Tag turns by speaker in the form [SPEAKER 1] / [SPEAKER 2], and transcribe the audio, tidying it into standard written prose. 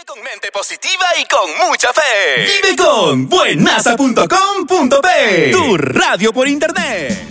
[SPEAKER 1] con mente positiva y con mucha fe. Vive con buenaza.com.p, tu radio por internet.